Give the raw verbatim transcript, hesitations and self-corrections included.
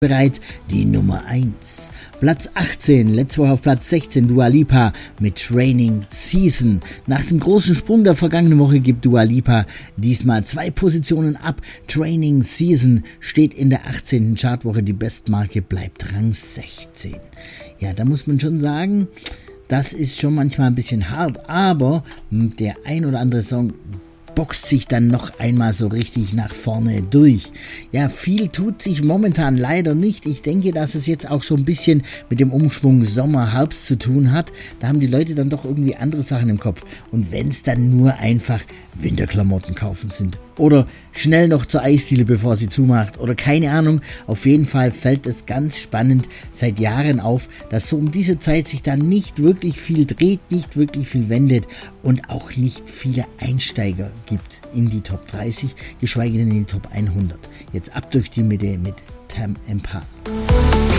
Bereits die Nummer eins. Platz achtzehn, letzte Woche auf Platz sechzehn, Dua Lipa mit Training Season. Nach dem großen Sprung der vergangenen Woche gibt Dua Lipa diesmal zwei Positionen ab. Training Season steht in der achtzehnten Chartwoche, die Bestmarke bleibt Rang sechzehn. Ja, da muss man schon sagen, das ist schon manchmal ein bisschen hart, aber der ein oder andere Song boxt sich dann noch einmal so richtig nach vorne durch. Ja, viel tut sich momentan leider nicht. Ich denke, dass es jetzt auch so ein bisschen mit dem Umschwung Sommer-Herbst zu tun hat. Da haben die Leute dann doch irgendwie andere Sachen im Kopf. Und wenn es dann nur einfach Winterklamotten kaufen sind oder schnell noch zur Eisdiele, bevor sie zumacht oder keine Ahnung, auf jeden Fall fällt es ganz spannend seit Jahren auf, dass so um diese Zeit sich dann nicht wirklich viel dreht, nicht wirklich viel wendet und auch nicht viele Einsteiger gibt in die Top dreißig, geschweige denn in die Top hundert. Jetzt ab durch die Mitte mit Tame Impala.